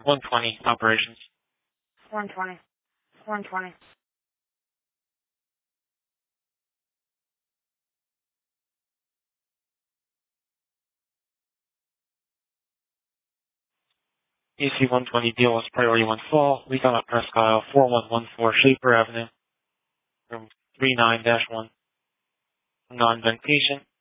120, operations. 120. 120. AC-120 deal was priority 1 fall. We got Presque Isle 4114 Shaper Avenue, room 39-1. Non-vent patient.